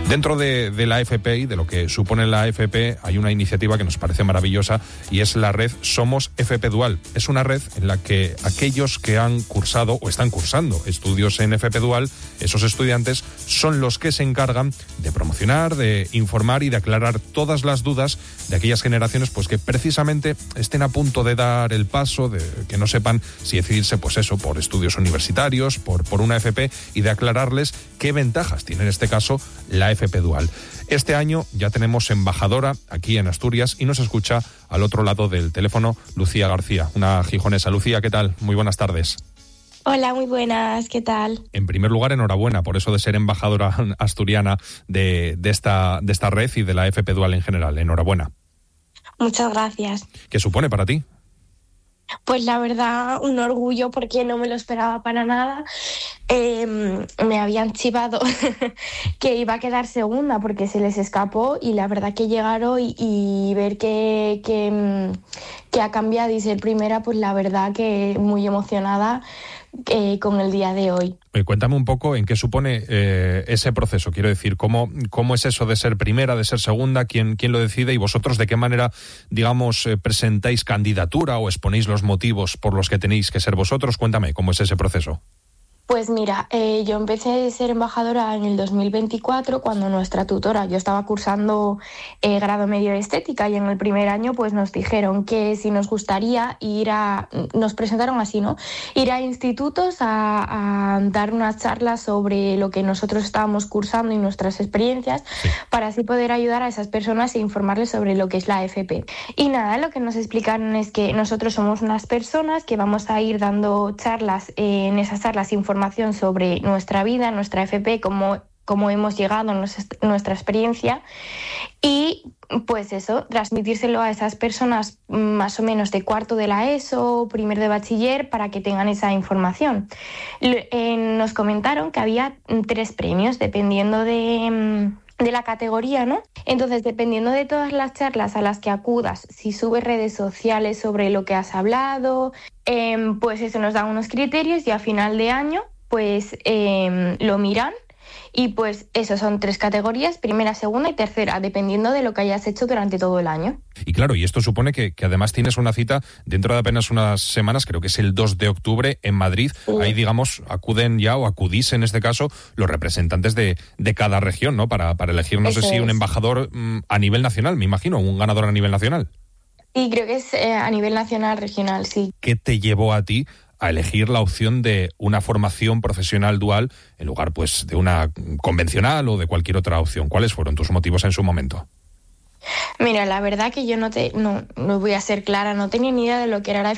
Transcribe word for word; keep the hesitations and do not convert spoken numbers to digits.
Dentro de, de la F P y de lo que supone la F P hay una iniciativa que nos parece maravillosa y es la red Somos F P Dual. Es una red en la que aquellos que han cursado o están cursando estudios en F P Dual, esos estudiantes son los que se encargan de promocionar, de informar y de aclarar todas las dudas de aquellas generaciones pues que precisamente estén a punto de dar el paso, de que no sepan si decidirse pues eso por estudios universitarios, por, por una F P, y de aclararles qué ventajas tiene en este caso la F P Dual. Este año ya tenemos embajadora aquí en Asturias y nos escucha al otro lado del teléfono Lucía García, una gijonesa. Lucía, ¿qué tal? Muy buenas tardes. Hola, muy buenas, ¿qué tal? En primer lugar, enhorabuena por eso de ser embajadora asturiana de, de, esta, de esta red y de la F P Dual en general. Enhorabuena. Muchas gracias. ¿Qué supone para ti? Pues la verdad, un orgullo porque no me lo esperaba para nada. Eh, me habían chivado que iba a quedar segunda porque se les escapó y la verdad que llegar hoy y ver que, que, que ha cambiado y ser primera, pues la verdad que muy emocionada eh, con el día de hoy. Eh, cuéntame un poco en qué supone eh, ese proceso. Quiero decir, ¿cómo, cómo es eso de ser primera, de ser segunda? ¿Quién, quién lo decide? ¿Y vosotros de qué manera, digamos, eh, presentáis candidatura o exponéis los motivos por los que tenéis que ser vosotros? Cuéntame, ¿cómo es ese proceso? Pues mira, eh, yo empecé a ser embajadora en el dos mil veinticuatro cuando nuestra tutora, yo estaba cursando eh, grado medio de estética y en el primer año pues nos dijeron que si nos gustaría ir a, nos presentaron así, ¿no? Ir a institutos a, a dar unas charlas sobre lo que nosotros estábamos cursando y nuestras experiencias para así poder ayudar a esas personas e informarles sobre lo que es la F P. Y nada, lo que nos explicaron es que nosotros somos unas personas que vamos a ir dando charlas, eh, en esas charlas información sobre nuestra vida, nuestra F P, cómo, cómo hemos llegado, nuestra experiencia y pues eso, transmitírselo a esas personas más o menos de cuarto de la ESO, primer de bachiller, para que tengan esa información. Eh, nos comentaron que había tres premios dependiendo de... de la categoría, ¿no? Entonces, dependiendo de todas las charlas a las que acudas, si subes redes sociales sobre lo que has hablado, eh, pues eso nos da unos criterios y a final de año, pues eh, lo miran y pues eso son tres categorías, primera, segunda y tercera, dependiendo de lo que hayas hecho durante todo el año. Y claro, y esto supone que, que además tienes una cita dentro de apenas unas semanas, creo que es el dos de octubre en Madrid. Sí. Ahí, digamos, acuden ya o acudís en este caso los representantes de, de cada región, ¿no? Para, para elegir, no eso sé si es. un embajador mmm, a nivel nacional, me imagino, un ganador a nivel nacional. Sí, creo que es eh, a nivel nacional, regional, sí. ¿Qué te llevó a ti a elegir la opción de una formación profesional dual en lugar pues de una convencional o de cualquier otra opción? ¿Cuáles fueron tus motivos en su momento? Mira, la verdad que yo no te no, no voy a ser clara, no tenía ni idea de lo que era la